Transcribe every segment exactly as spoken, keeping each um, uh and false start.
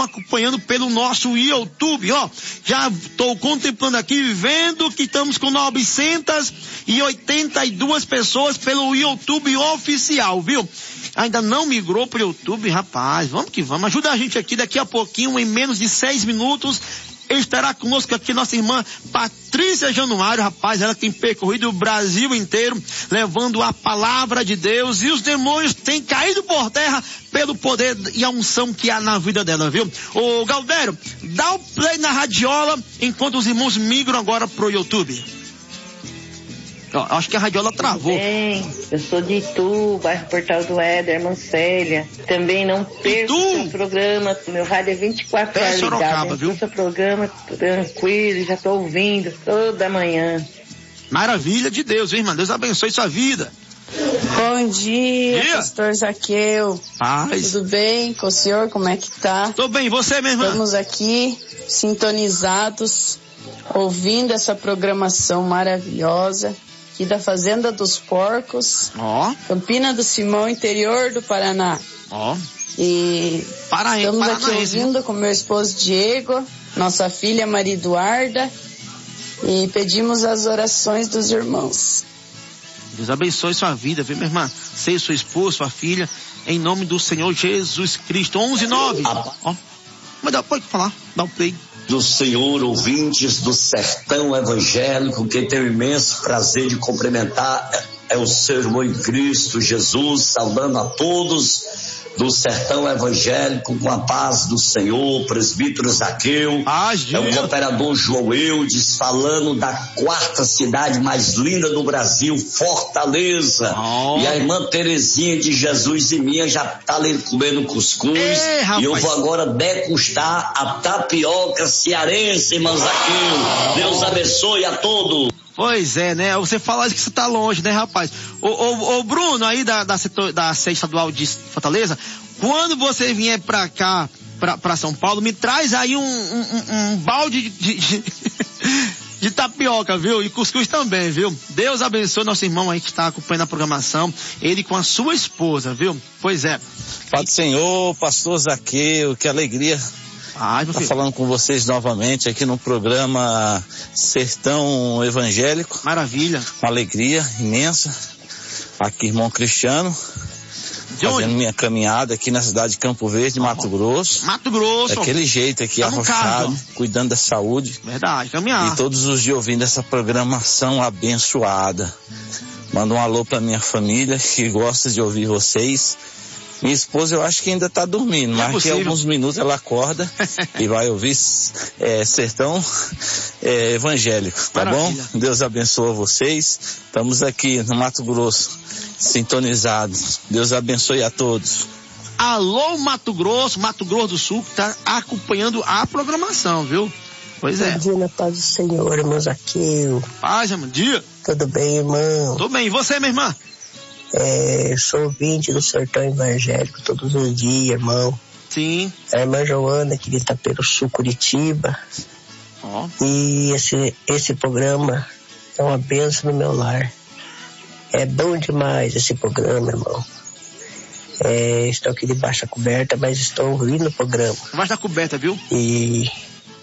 acompanhando pelo nosso YouTube, ó. Já estou contemplando aqui, vendo que estamos com novecentas e oitenta e duas pessoas pelo YouTube oficial, viu? Ainda não migrou pro YouTube, rapaz, vamos que vamos. Ajuda a gente aqui, daqui a pouquinho, em menos de seis minutos, estará conosco aqui nossa irmã Patrícia Januário, rapaz, ela tem percorrido o Brasil inteiro, levando a palavra de Deus, e os demônios têm caído por terra pelo poder e a unção que há na vida dela, viu? Ô Galdério, dá o play na radiola, enquanto os irmãos migram agora pro YouTube. Ó, acho que a radiola travou. Bem, eu sou de Itu, bairro Portal do Éder, irmã Célia. Também não perco o seu programa, meu rádio é vinte e quatro horas ligado. Viu? Seu programa tranquilo, já tô ouvindo toda manhã. Maravilha de Deus, irmã, Deus abençoe sua vida. Bom dia, dia. Pastor Zaqueu. Paz. Tudo bem com o senhor? Como é que tá? Tô bem, e você, minha irmã? Estamos aqui, sintonizados, ouvindo essa programação maravilhosa aqui da Fazenda dos Porcos, ó, Campina do Simão, interior do Paraná. Ó. E Paraí, estamos Paranaense, aqui ouvindo, né? Com meu esposo Diego, nossa filha Maria Eduarda, e pedimos as orações dos irmãos. Deus abençoe sua vida, viu, minha irmã? Você e sua esposa, sua filha, em nome do Senhor Jesus Cristo. onze e nove. Ó. Mas dá, pode falar, dá o play. Do Senhor, ouvintes do Sertão Evangélico, que tem o imenso prazer de cumprimentar é o seu irmão em Cristo Jesus, saudando a todos do Sertão Evangélico com a paz do Senhor, presbítero Zaqueu, ah, é o cooperador João Eudes, falando da quarta cidade mais linda do Brasil, Fortaleza, oh. E a irmã Terezinha de Jesus e minha já tá ali comendo cuscuz. Ei, e eu vou agora degustar a tapioca cearense, irmã Zaqueu. Deus abençoe a todos. Pois é, né? Você fala que você tá longe, né, rapaz? Ô, ô, ô Bruno, aí da, da, setor, da sede estadual de Fortaleza, quando você vier pra cá, pra, pra São Paulo, me traz aí um, um, um, um balde de, de, de tapioca, viu? E cuscuz também, viu? Deus abençoe nosso irmão aí que está acompanhando a programação, ele com a sua esposa, viu? Pois é. Pai do Senhor, pastor Zaqueu, que alegria. Ah, tá falando com vocês novamente aqui no programa Sertão Evangélico. Maravilha. Uma alegria imensa. Aqui, irmão Cristiano. De fazendo onde? minha caminhada aqui na cidade de Campo Verde, oh, Mato Grosso. Mato Grosso. Daquele jeito aqui, tá arrochado, cuidando da saúde. Verdade, caminhar. E todos os dias ouvindo essa programação abençoada. Manda um alô pra minha família que gosta de ouvir vocês. Minha esposa eu acho que ainda está dormindo, mas daqui a alguns minutos ela acorda e vai ouvir é, Sertão é, Evangélico, tá Maravilha. Bom? Deus abençoe vocês. Estamos aqui no Mato Grosso, sintonizados. Deus abençoe a todos. Alô Mato Grosso, Mato Grosso do Sul, que está acompanhando a programação, viu? Pois é. Bom dia na paz do Senhor, irmão Zaqueu. Paz, irmão, dia. Tudo bem, irmão? Tudo bem, e você, minha irmã? É, sou ouvinte do Sertão Evangélico todos os dias, irmão. Sim. A irmã Joana, que está pelo Sul, Curitiba. Oh. E esse, esse programa é uma bênção no meu lar. É bom demais esse programa, irmão. É, estou aqui debaixo da coberta, mas estou ouvindo o programa. Debaixo da coberta, viu? E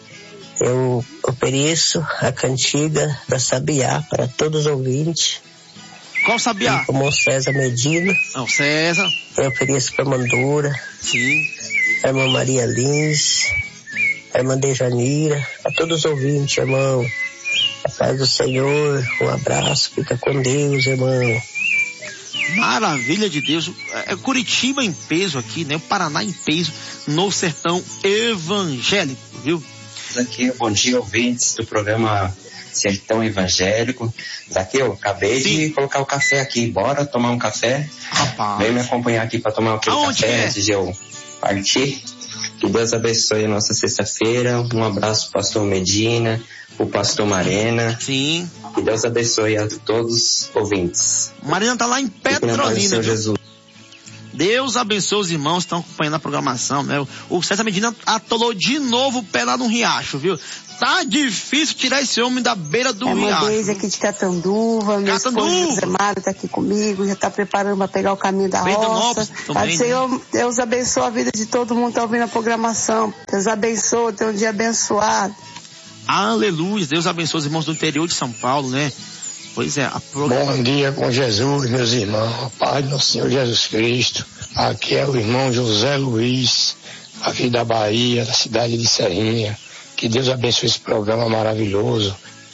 eu ofereço a cantiga da Sabiá para todos os ouvintes. Qual Sabiá? Como César Medina. Não, César. Eu ofereço para a Mandura. Sim. A irmã Maria Lins. A irmã Dejanira. A todos os ouvintes, irmão. A paz do Senhor. Um abraço. Fica com Deus, irmão. Maravilha de Deus. É Curitiba em peso aqui, né? O Paraná em peso no Sertão Evangélico, viu? Aqui, bom dia, ouvintes do programa Sertão Evangélico. Daqui eu acabei Sim. de colocar o café aqui. Bora tomar um café? Rapaz. Vem me acompanhar aqui para tomar aquele Aonde café é? antes de eu partir. Que Deus abençoe a nossa sexta-feira. Um abraço pro pastor Medina, o pastor Marena. Sim. Que Deus abençoe a todos os ouvintes. Marina tá lá em Petrolina. Jesus. Deus abençoe os irmãos que estão acompanhando a programação, né? O César Medina atolou de novo o pé lá no riacho, viu? Tá difícil tirar esse homem da beira do é riacho. É uma aqui de Catanduva, meu esposo José Mário tá aqui comigo, já tá preparando para pegar o caminho da roça. Pai do Senhor, Deus abençoe a vida de todo mundo que tá ouvindo a programação. Deus abençoe, tenha um dia abençoado. Aleluia, Deus abençoe os irmãos do interior de São Paulo, né? Pois é. A programa... Bom dia com Jesus, meus irmãos. Pai do Senhor Jesus Cristo. Aqui é o irmão José Luiz, aqui da Bahia, da cidade de Serrinha. Que Deus abençoe esse programa maravilhoso.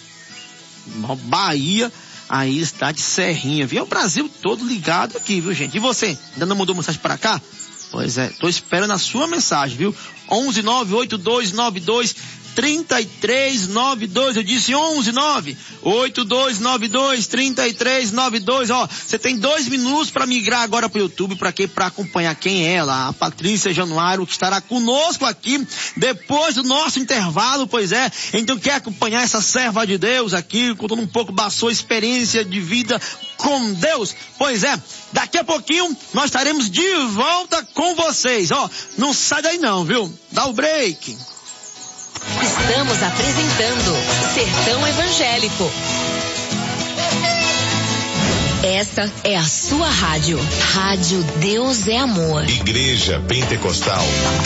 Bahia, aí está de Serrinha, viu? O Brasil todo ligado aqui, viu, gente? E você, ainda não mandou mensagem para cá? Pois é, tô esperando a sua mensagem, viu? onze nove oito dois nove dois trinta e três noventa e dois, eu disse onze nove oito dois nove dois trinta e três noventa e dois, ó, você tem dois minutos para migrar agora pro YouTube, para quê? Para acompanhar quem é ela, a Patrícia Januário, que estará conosco aqui depois do nosso intervalo, pois é, então quer acompanhar essa serva de Deus aqui, contando um pouco da sua experiência de vida com Deus, pois é, daqui a pouquinho nós estaremos de volta com vocês, ó, não sai daí não, viu? Dá o break. Estamos apresentando Sertão Evangélico. Esta é a sua rádio. Rádio Deus é Amor. Igreja Pentecostal